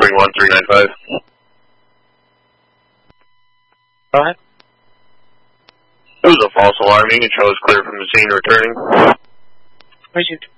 reporting 1395. Go ahead. It was a false alarm. You can show us clear from the scene returning. Received.